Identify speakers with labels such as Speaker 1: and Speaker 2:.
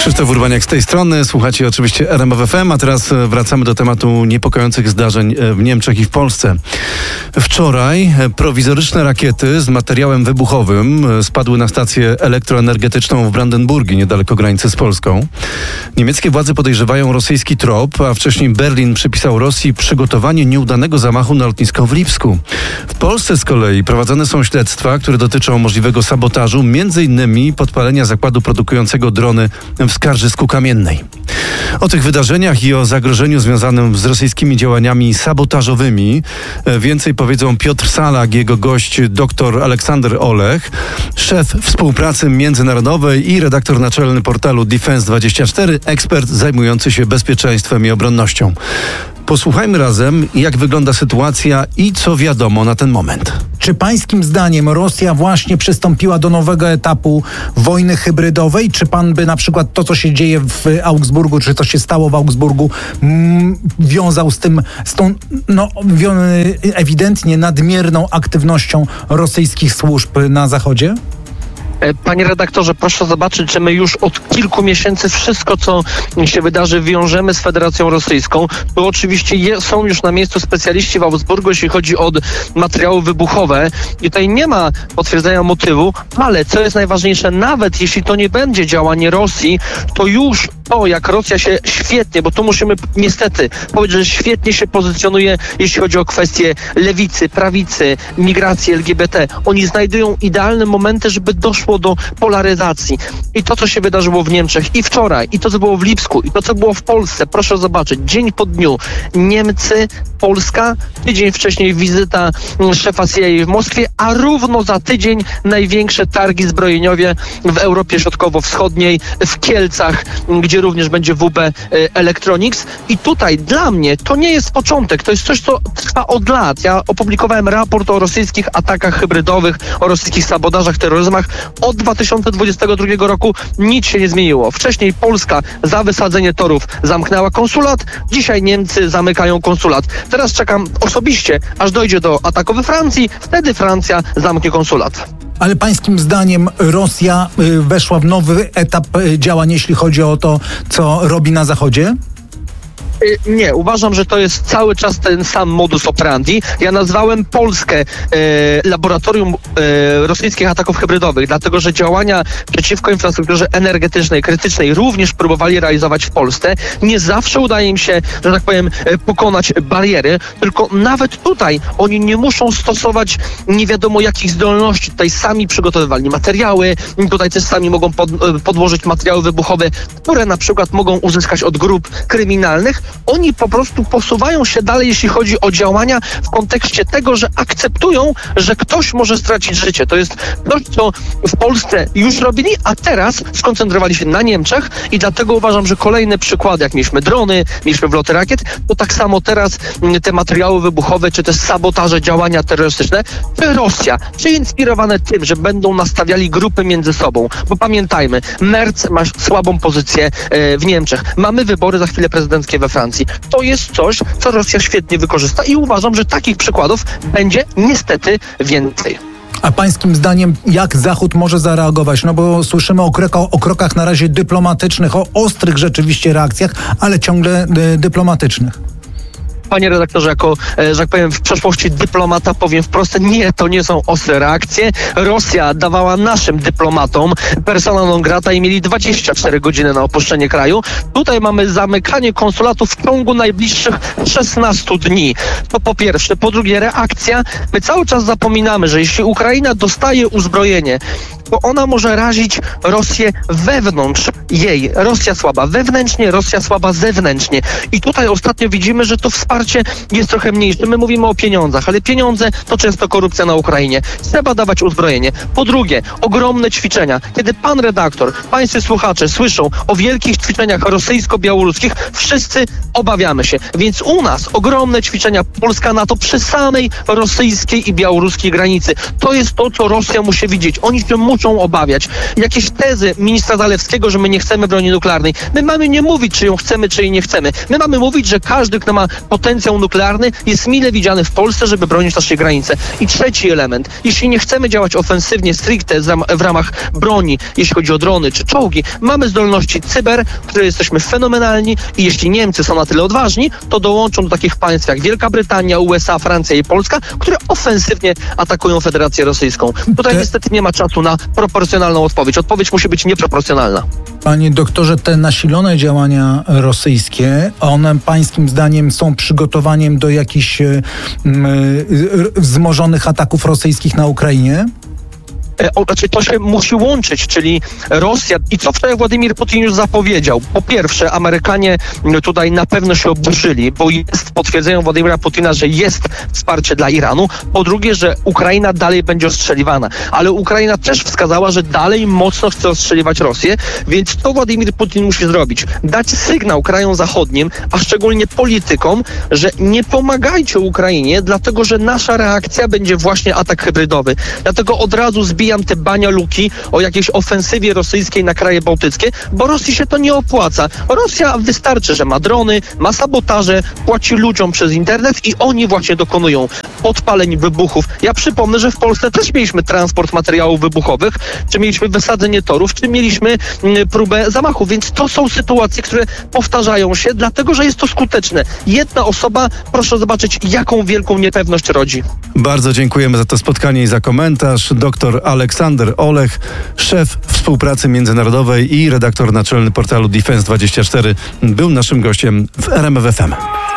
Speaker 1: Krzysztof Urbaniak z tej strony. Słuchacie oczywiście RMF FM, a teraz wracamy do tematu niepokojących zdarzeń w Niemczech i w Polsce. Wczoraj prowizoryczne rakiety z materiałem wybuchowym spadły na stację elektroenergetyczną w Brandenburgii, niedaleko granicy z Polską. Niemieckie władze podejrzewają rosyjski trop, a wcześniej Berlin przypisał Rosji przygotowanie nieudanego zamachu na lotnisko w Lipsku. W Polsce z kolei prowadzone są śledztwa, które dotyczą możliwego sabotażu, m.in. podpalenia zakładu produkującego drony w Skarżysku-Kamiennej. O tych wydarzeniach i o zagrożeniu związanym z rosyjskimi działaniami sabotażowymi więcej powiedzą Piotr Salak, jego gość dr Aleksander Olech, szef współpracy międzynarodowej i redaktor naczelny portalu Defense24, ekspert zajmujący się bezpieczeństwem i obronnością. Posłuchajmy razem, jak wygląda sytuacja i co wiadomo na ten moment.
Speaker 2: Czy pańskim zdaniem Rosja właśnie przystąpiła do nowego etapu wojny hybrydowej? Czy pan by na przykład to, co się dzieje w Augsburgu, czy to się stało w Augsburgu, wiązał z tą ewidentnie nadmierną aktywnością rosyjskich służb na Zachodzie?
Speaker 3: Panie redaktorze, proszę zobaczyć, że my już od kilku miesięcy wszystko, co się wydarzy, wiążemy z Federacją Rosyjską. To oczywiście są już na miejscu specjaliści w Augsburgu, jeśli chodzi o materiały wybuchowe. I tutaj nie ma potwierdzenia motywu, ale co jest najważniejsze, nawet jeśli to nie będzie działanie Rosji, to już to, jak Rosja się świetnie, bo tu musimy niestety powiedzieć, że świetnie się pozycjonuje, jeśli chodzi o kwestie lewicy, prawicy, migracji, LGBT. Oni znajdują idealne momenty, żeby doszło do polaryzacji. I to, co się wydarzyło w Niemczech i wczoraj, i to, co było w Lipsku, i to, co było w Polsce, proszę zobaczyć, dzień po dniu Niemcy, Polska, tydzień wcześniej wizyta szefa CIA w Moskwie, a równo za tydzień największe targi zbrojeniowe w Europie Środkowo-Wschodniej, w Kielcach, gdzie również będzie WB Electronics. I tutaj dla mnie to nie jest początek, to jest coś, co trwa od lat. Ja opublikowałem raport o rosyjskich atakach hybrydowych, o rosyjskich sabotażach, terroryzmach. Od 2022 roku nic się nie zmieniło. Wcześniej Polska za wysadzenie torów zamknęła konsulat, dzisiaj Niemcy zamykają konsulat. Teraz czekam osobiście, aż dojdzie do ataku we Francji, wtedy Francja zamknie konsulat.
Speaker 2: Ale pańskim zdaniem Rosja weszła w nowy etap działań, jeśli chodzi o to, co robi na Zachodzie?
Speaker 3: Nie, uważam, że to jest cały czas ten sam modus operandi. Ja nazwałem Polskę laboratorium rosyjskich ataków hybrydowych, dlatego że działania przeciwko infrastrukturze energetycznej, krytycznej również próbowali realizować w Polsce. Nie zawsze udaje im się, że tak powiem, pokonać bariery, tylko nawet tutaj oni nie muszą stosować nie wiadomo jakich zdolności. Tutaj sami przygotowywali materiały, tutaj też sami mogą podłożyć materiały wybuchowe, które na przykład mogą uzyskać od grup kryminalnych. Oni po prostu posuwają się dalej, jeśli chodzi o działania w kontekście tego, że akceptują, że ktoś może stracić życie. To jest coś, co w Polsce już robili, a teraz skoncentrowali się na Niemczech i dlatego uważam, że kolejne przykłady, jak mieliśmy drony, mieliśmy wloty rakiet, to tak samo teraz te materiały wybuchowe, czy te sabotaże, działania terrorystyczne, czy Rosja, czy inspirowane tym, że będą nastawiali grupy między sobą. Bo pamiętajmy, Merz ma słabą pozycję w Niemczech. Mamy wybory za chwilę prezydenckie we Francji. To jest coś, co Rosja świetnie wykorzysta i uważam, że takich przykładów będzie niestety więcej.
Speaker 2: A pańskim zdaniem jak Zachód może zareagować? No bo słyszymy o krokach na razie dyplomatycznych, o ostrych rzeczywiście reakcjach, ale ciągle dyplomatycznych.
Speaker 3: Panie redaktorze, jako, że tak powiem, w przeszłości dyplomata powiem wprost, nie, to nie są ostre reakcje. Rosja dawała naszym dyplomatom persona non grata i mieli 24 godziny na opuszczenie kraju. Tutaj mamy zamykanie konsulatu w ciągu najbliższych 16 dni. To po pierwsze. Po drugie, reakcja. My cały czas zapominamy, że jeśli Ukraina dostaje uzbrojenie, to ona może razić Rosję wewnątrz jej. Rosja słaba wewnętrznie, Rosja słaba zewnętrznie. I tutaj ostatnio widzimy, że to wsparcie jest trochę mniejsze. My mówimy o pieniądzach, ale pieniądze to często korupcja na Ukrainie. Trzeba dawać uzbrojenie. Po drugie, ogromne ćwiczenia. Kiedy pan redaktor, pańscy słuchacze słyszą o wielkich ćwiczeniach rosyjsko-białoruskich, wszyscy obawiamy się. Więc u nas ogromne ćwiczenia Polska-NATO przy samej rosyjskiej i białoruskiej granicy. To jest to, co Rosja musi widzieć. Oni się muszą zaczną obawiać. Jakieś tezy ministra Zalewskiego, że my nie chcemy broni nuklearnej. My mamy nie mówić, czy ją chcemy, czy jej nie chcemy. My mamy mówić, że każdy, kto ma potencjał nuklearny, jest mile widziany w Polsce, żeby bronić naszej granicy. I trzeci element. Jeśli nie chcemy działać ofensywnie, stricte w ramach broni, jeśli chodzi o drony czy czołgi, mamy zdolności cyber, w której jesteśmy fenomenalni i jeśli Niemcy są na tyle odważni, to dołączą do takich państw jak Wielka Brytania, USA, Francja i Polska, które ofensywnie atakują Federację Rosyjską. Tutaj niestety nie ma czasu na proporcjonalną odpowiedź. Odpowiedź musi być nieproporcjonalna.
Speaker 2: Panie doktorze, te nasilone działania rosyjskie, one pańskim zdaniem są przygotowaniem do jakichś wzmożonych ataków rosyjskich na Ukrainie?
Speaker 3: Znaczy to się musi łączyć, czyli Rosja i co wczoraj Władimir Putin już zapowiedział. Po pierwsze, Amerykanie tutaj na pewno się oburzyli, bo jest potwierdzeniem Władimira Putina, że jest wsparcie dla Iranu. Po drugie, że Ukraina dalej będzie ostrzeliwana. Ale Ukraina też wskazała, że dalej mocno chce ostrzeliwać Rosję, więc to Władimir Putin musi zrobić. Dać sygnał krajom zachodnim, a szczególnie politykom, że nie pomagajcie Ukrainie, dlatego że nasza reakcja będzie właśnie atak hybrydowy. Dlatego od razu zbijam te banialuki o jakiejś ofensywie rosyjskiej na kraje bałtyckie, bo Rosji się to nie opłaca. Rosja wystarczy, że ma drony, ma sabotaże, płaci ludziom przez internet i oni właśnie dokonują podpaleń, wybuchów. Ja przypomnę, że w Polsce też mieliśmy transport materiałów wybuchowych, czy mieliśmy wysadzenie torów, czy mieliśmy próbę zamachu, więc to są sytuacje, które powtarzają się, dlatego że jest to skuteczne. Jedna osoba, proszę zobaczyć, jaką wielką niepewność rodzi.
Speaker 1: Bardzo dziękujemy za to spotkanie i za komentarz. Dr Aleksander Olech, szef współpracy międzynarodowej i redaktor naczelny portalu Defense24, był naszym gościem w RMF FM.